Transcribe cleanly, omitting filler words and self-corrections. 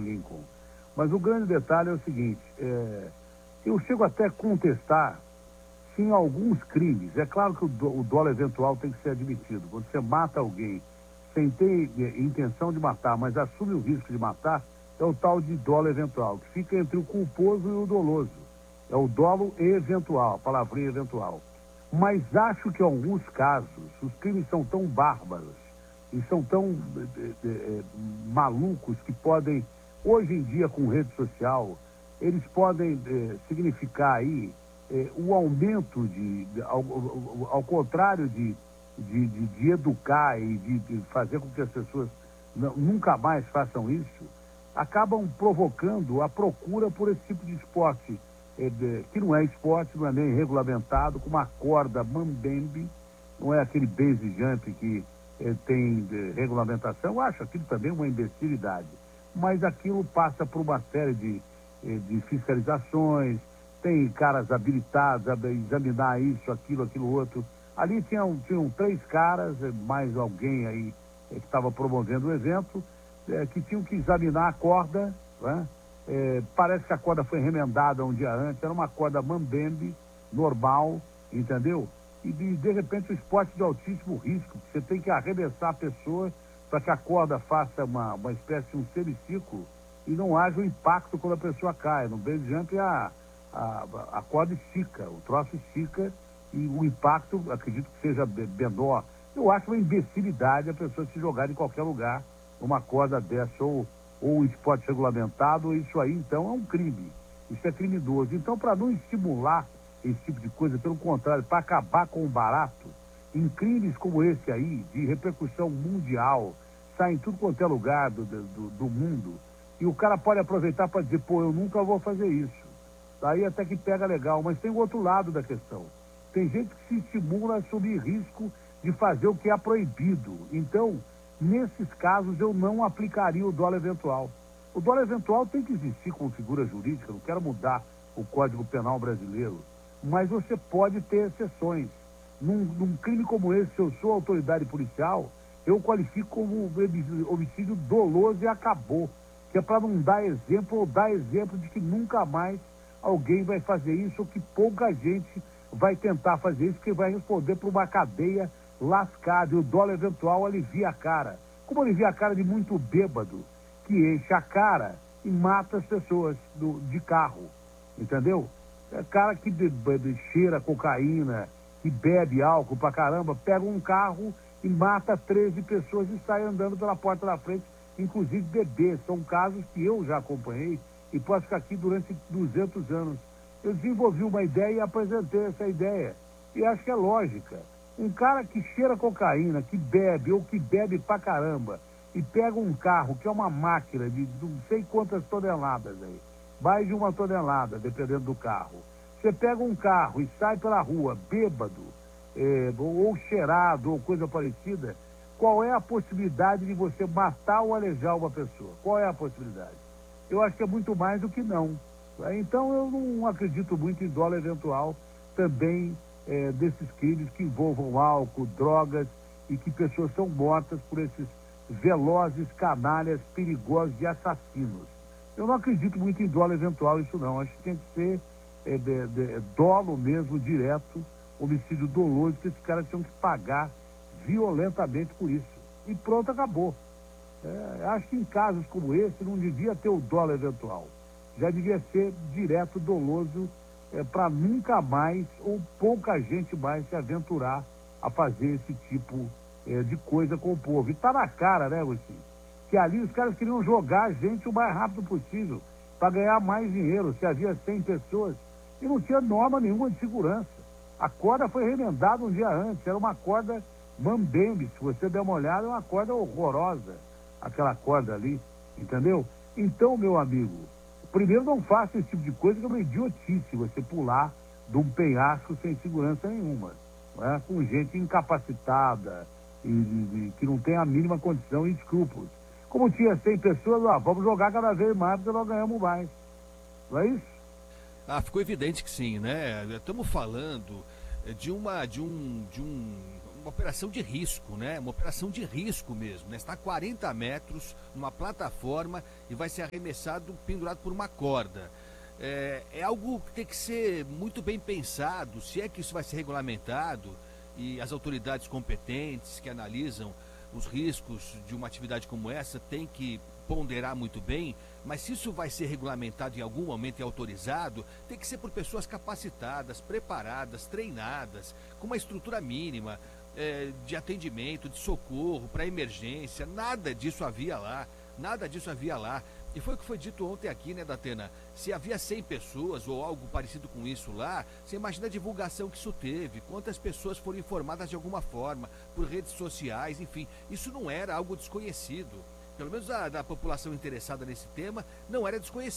Lincoln. Mas o grande detalhe é o seguinte, eu chego até a contestar se em alguns crimes, é claro que o dolo eventual tem que ser admitido. Quando você mata alguém sem ter intenção de matar, mas assume o risco de matar, é o tal de dolo eventual, que fica entre o culposo e o doloso. É o dolo eventual, a palavrinha eventual. Mas acho que em alguns casos, os crimes são tão bárbaros e são tão malucos que podem, hoje em dia com rede social, eles podem significar aí o aumento ao contrário de educar e de fazer com que as pessoas nunca mais façam isso, acabam provocando a procura por esse tipo de esporte, que não é esporte, não é nem regulamentado, com uma corda mambembe, não é aquele base jump que tem regulamentação. Eu acho aquilo também uma imbecilidade, mas aquilo passa por uma série de fiscalizações, tem caras habilitados a examinar isso, aquilo outro. Ali tinham 3 caras, mais alguém aí que estava promovendo o evento, que tinham que examinar a corda, né? Parece que a corda foi remendada um dia antes, era uma corda mambembe, normal, entendeu? E de repente o esporte de altíssimo risco, você tem que arremessar a pessoa para que a corda faça uma espécie de um semicírculo e não haja um impacto quando a pessoa cai. No base jump a corda estica, o troço estica e o impacto, acredito que seja menor. Eu acho uma imbecilidade a pessoa se jogar em qualquer lugar uma corda dessa, ou um esporte regulamentado. Isso aí então é um crime, isso é criminoso. Então, para não estimular esse tipo de coisa, pelo contrário, para acabar com o barato, em crimes como esse aí, de repercussão mundial, sai em tudo quanto é lugar do mundo, e o cara pode aproveitar para dizer, pô, eu nunca vou fazer isso. Daí até que pega legal, mas tem o outro lado da questão. Tem gente que se estimula a assumir risco de fazer o que é proibido. Então, nesses casos, eu não aplicaria o dolo eventual. O dolo eventual tem que existir como figura jurídica, não quero mudar o Código Penal brasileiro, mas você pode ter exceções. Num crime como esse, se eu sou autoridade policial, eu qualifico como homicídio doloso e acabou, que é para não dar exemplo, ou dar exemplo de que nunca mais alguém vai fazer isso, ou que pouca gente vai tentar fazer isso, que vai responder por uma cadeia lascada. E o dolo eventual alivia a cara. Como alivia a cara de muito bêbado, que enche a cara e mata as pessoas de carro, entendeu? É cara que cheira cocaína, que bebe álcool pra caramba, pega um carro e mata 13 pessoas e sai andando pela porta da frente, inclusive bebês. São casos que eu já acompanhei e posso ficar aqui durante 200 anos. Eu desenvolvi uma ideia e apresentei essa ideia. E acho que é lógica. Um cara que cheira cocaína, que bebe, ou que bebe pra caramba, e pega um carro, que é uma máquina de não sei quantas toneladas aí, mais de 1 tonelada, dependendo do carro. Você pega um carro e sai pela rua, bêbado, ou cheirado, ou coisa parecida, qual é a possibilidade de você matar ou alejar uma pessoa? Qual é a possibilidade? Eu acho que é muito mais do que não. Então eu não acredito muito em dolo eventual também desses crimes que envolvam álcool, drogas, e que pessoas são mortas por esses velozes canalhas perigosos e assassinos. Eu não acredito muito em dolo eventual, isso não. Acho que tem que ser dolo mesmo, direto, homicídio doloso, que esses caras tinham que pagar violentamente por isso. E pronto, acabou. Acho que em casos como esse não devia ter o dolo eventual. Já devia ser direto, doloso, para nunca mais, ou pouca gente mais, se aventurar a fazer esse tipo de coisa com o povo. E tá na cara, né, Agostinho? Que ali os caras queriam jogar a gente o mais rápido possível, para ganhar mais dinheiro. Se havia 100 pessoas, e não tinha norma nenhuma de segurança. A corda foi remendada um dia antes, era uma corda mambembe. Se você der uma olhada, é uma corda horrorosa, aquela corda ali, entendeu? Então, meu amigo, primeiro, não faça esse tipo de coisa, que é uma idiotice você pular de um penhasco sem segurança nenhuma, né? Com gente incapacitada e que não tem a mínima condição e escrúpulos. Como tinha 100 pessoas, vamos jogar cada vez mais porque nós ganhamos mais. Não é isso? Ficou evidente que sim, né? Estamos falando de uma operação de risco, né? Uma operação de risco mesmo, né? Está a 40 metros numa plataforma e vai ser arremessado pendurado por uma corda. É algo que tem que ser muito bem pensado, se é que isso vai ser regulamentado e as autoridades competentes que analisam os riscos de uma atividade como essa têm que ponderar muito bem, mas se isso vai ser regulamentado em algum momento e autorizado, tem que ser por pessoas capacitadas, preparadas, treinadas, com uma estrutura mínima de atendimento, de socorro, para emergência. Nada disso havia lá, nada disso havia lá. E foi o que foi dito ontem aqui, né, Datena? Se havia 100 pessoas ou algo parecido com isso lá, você imagina a divulgação que isso teve, quantas pessoas foram informadas de alguma forma, por redes sociais, enfim. Isso não era algo desconhecido. Pelo menos da população interessada nesse tema, não era desconhecido.